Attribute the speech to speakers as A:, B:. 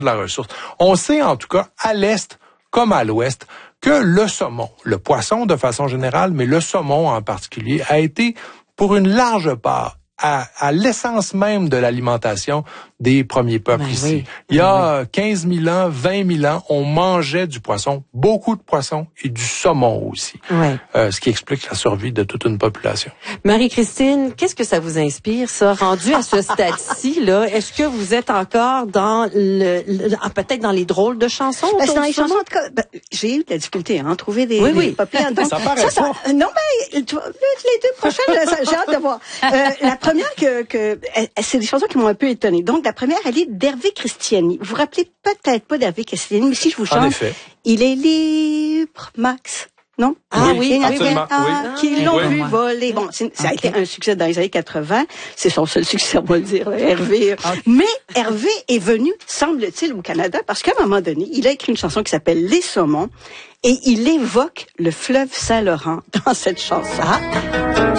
A: de la ressource. On sait en tout cas à l'est comme à l'ouest que le saumon, le poisson de façon générale, mais le saumon en particulier, a été pour une large part à l'essence même de l'alimentation des premiers peuples ici.
B: Oui.
A: Il y a 15 000 ans, 20 000 ans, on mangeait du poisson, beaucoup de poisson et du saumon aussi.
B: Ouais.
A: Ce qui explique la survie de toute une population.
B: Marie-Christine, qu'est-ce que ça vous inspire, ça, rendu à ce stade-ci, là? Est-ce que vous êtes encore dans peut-être dans les drôles de chansons?
C: Dans les chansons, en tout cas, j'ai eu de la difficulté à trouver des papiers.
A: Ça paraît pas.
C: Non, mais les deux prochaines, j'ai hâte de voir. La première c'est des chansons qui m'ont un peu étonnée. Donc, la première, elle est d'Hervé Christiani. Vous vous rappelez peut-être pas d'Hervé Christiani, mais si je vous chante,
A: en effet.
C: Il est libre, Max. Non?
B: Ah oui,
A: absolument.
C: Qui l'ont vu voler. Bon, ça a été un succès dans les années 80. C'est son seul succès, on va le dire, Hervé. Mais Hervé est venu, semble-t-il, au Canada, parce qu'à un moment donné, il a écrit une chanson qui s'appelle Les Saumons, et il évoque le fleuve Saint-Laurent dans cette chanson.